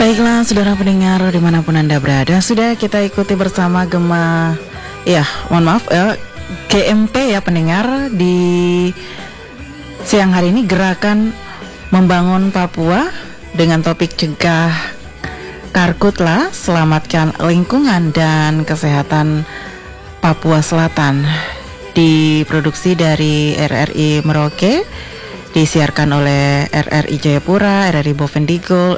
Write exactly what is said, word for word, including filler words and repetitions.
Baiklah, saudara pendengar dimanapun Anda berada, sudah kita ikuti bersama Gema, ya mohon maaf ya, G M P ya pendengar, di siang hari ini gerakan membangun Papua dengan topik cegah Karhutla, selamatkan lingkungan dan kesehatan Papua Selatan, diproduksi dari R R I Merauke, disiarkan oleh R R I Jayapura, R R I Bovendigul,